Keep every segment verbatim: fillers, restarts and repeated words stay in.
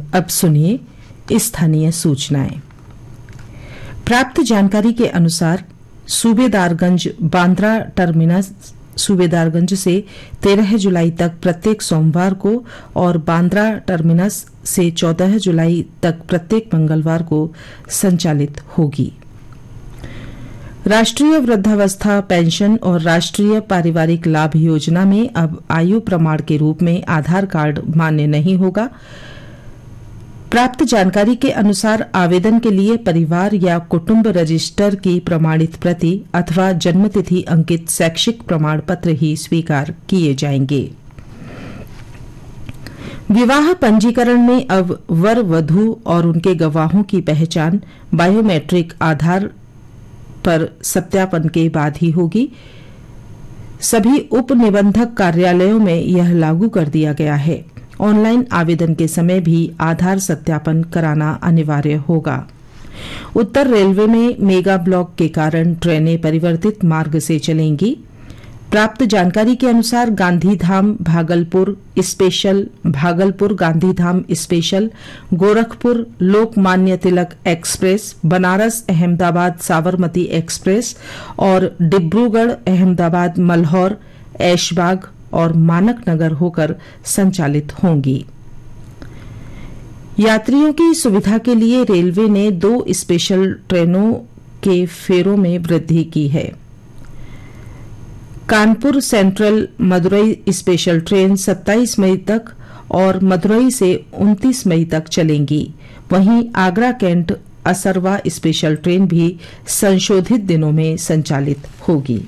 अब सुनिए स्थानीय सूचनाएं। प्राप्त जानकारी के अनुसार सूबेदारगंज बांद्रा टर्मिनस सूबेदारगंज से तेरह जुलाई तक प्रत्येक सोमवार को और बांद्रा टर्मिनस से चौदह जुलाई तक प्रत्येक मंगलवार को संचालित होगी। राष्ट्रीय वृद्धावस्था पेंशन और राष्ट्रीय पारिवारिक लाभ योजना में अब आयु प्रमाण के रूप में आधार कार्ड मान्य नहीं होगा। प्राप्त जानकारी के अनुसार आवेदन के लिए परिवार या कुटुंब रजिस्टर की प्रमाणित प्रति अथवा जन्मतिथि अंकित शैक्षिक प्रमाण पत्र ही स्वीकार किए जाएंगे। विवाह पंजीकरण में अब वर वधू और उनके गवाहों की पहचान बायोमेट्रिक आधार पर सत्यापन के बाद ही होगी। सभी उप निबंधक कार्यालयों में यह लागू कर दिया गया है। ऑनलाइन आवेदन के समय भी आधार सत्यापन कराना अनिवार्य होगा। उत्तर रेलवे में मेगा ब्लॉक के कारण ट्रेनें परिवर्तित मार्ग से चलेंगी। प्राप्त जानकारी के अनुसार Gandhidham Bhagalpur special, Bhagalpur Gandhidham special, Gorakhpur Lokmanya Tilak express, Banaras Ahmedabad Sabarmati express और डिब्रूगढ़ अहमदाबाद मल्हौर, ऐशबाग और मानक नगर होकर संचालित होंगी। यात्रियों की सुविधा के लिए रेलवे ने दो स्पेशल ट्रेनों के फेरों में वृद्धि की है। Kanpur central Madurai special train सत्ताईस मई तक और मदुरई से उनतीस मई तक चलेंगी। वहीं Agra cantt Asarwa special train भी संशोधित दिनों में संचालित होगी।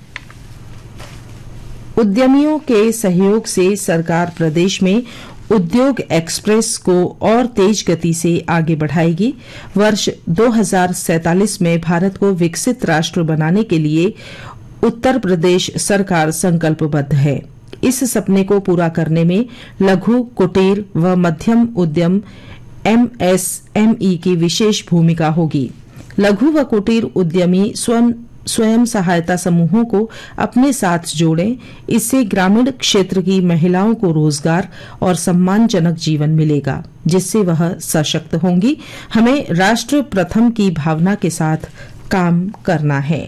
उद्यमियों के सहयोग से सरकार प्रदेश में उद्योग एक्सप्रेस को और तेज गति से आगे बढ़ाएगी। वर्ष दो हज़ार सैंतालीस में भारत को विकसित राष्ट्र बनाने के लिए उत्तर प्रदेश सरकार संकल्पबद्ध है। इस सपने को पूरा करने में लघु, कुटीर व मध्यम उद्यम एमएसएमई की विशेष भूमिका होगी। लघु व कुटीर उद्यमी स्वयं स्वयं सहायता समूहों को अपने साथ जोड़ें। इससे ग्रामीण क्षेत्र की महिलाओं को रोजगार और सम्मानजनक जीवन मिलेगा, जिससे वह सशक्त होंगी। हमें राष्ट्र प्रथम की भावना के साथ काम करना है।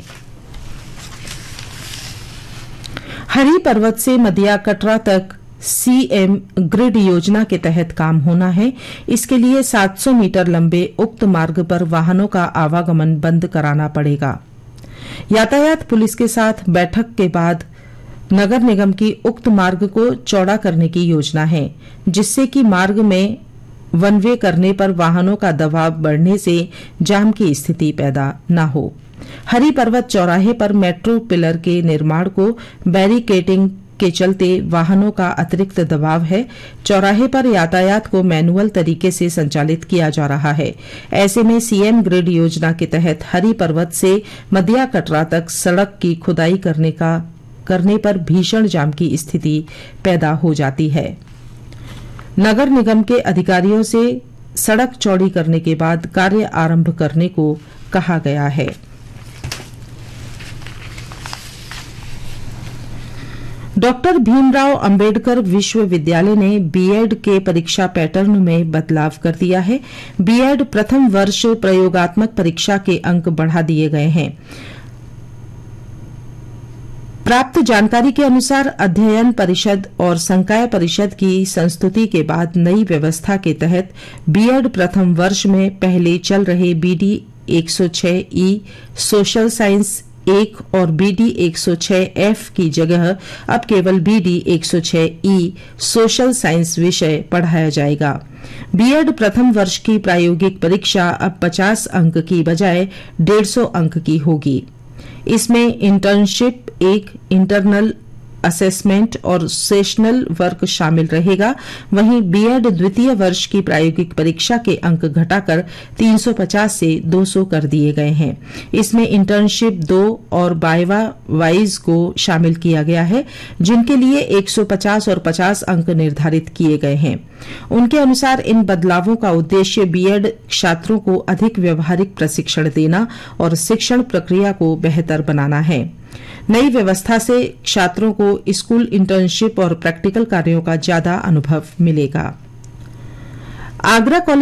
हरी पर्वत से मदिया कटरा तक सीएम ग्रिड योजना के तहत काम होना है। इसके लिए सात सौ मीटर लंबे उक्त मार्ग पर वाहनों का आवागमन बंद कराना पड़ेगा। यातायात पुलिस के साथ बैठक के बाद नगर निगम की उक्त मार्ग को चौड़ा करने की योजना है, जिससे कि मार्ग में वन वे करने पर वाहनों का दबाव बढ़ने से जाम की स्थिति पैदा न हो। हरी पर्वत चौराहे पर मेट्रो पिलर के निर्माण को बैरिकेडिंग के चलते वाहनों का अतिरिक्त दबाव है। चौराहे पर यातायात को मैनुअल तरीके से संचालित किया जा रहा है। ऐसे में सीएम ग्रिड योजना के तहत हरी पर्वत से मदिया कटरा तक सड़क की खुदाई करने का करने पर भीषण जाम की स्थिति पैदा हो जाती है। नगर निगम के अधिकारियों से सड़क चौड़ी करने के बाद कार्य आरंभ करने को कहा गया है। डॉक्टर भीमराव अंबेडकर विश्वविद्यालय ने बीएड के परीक्षा पैटर्न में बदलाव कर दिया है। बीएड प्रथम वर्ष प्रयोगात्मक परीक्षा के अंक बढ़ा दिए गए हैं। प्राप्त जानकारी के अनुसार अध्ययन परिषद और संकाय परिषद की संस्तुति के बाद नई व्यवस्था के तहत बीएड प्रथम वर्ष में पहले चल रहे बीडी एक सौ छह ई सोशल साइंस एक और बीडी एक सौ छह एफ की जगह अब केवल बीडी एक सौ छह ई सोशल साइंस विषय पढ़ाया जाएगा। बीएड प्रथम वर्ष की प्रायोगिक परीक्षा अब पचास अंक की बजाय डेढ़ सौ अंक की होगी। इसमें इंटर्नशिप, एक इंटरनल असेसमेंट और सेशनल वर्क शामिल रहेगा। वहीं बीएड द्वितीय वर्ष की प्रायोगिक परीक्षा के अंक घटाकर तीन सौ पचास से दो सौ कर दिए गए हैं। इसमें इंटर्नशिप दो और वाइवा वाइज को शामिल किया गया है, जिनके लिए एक सौ पचास और पचास अंक निर्धारित किए गए हैं। उनके अनुसार इन बदलावों का उद्देश्य बीएड छात्रों को अधिक व्यवहारिक प्रशिक्षण देना और शिक्षण प्रक्रिया को बेहतर बनाना है। नई व्यवस्था से छात्रों को स्कूल इंटर्नशिप और प्रैक्टिकल कार्यों का ज्यादा अनुभव मिलेगा। आगरा कॉलेज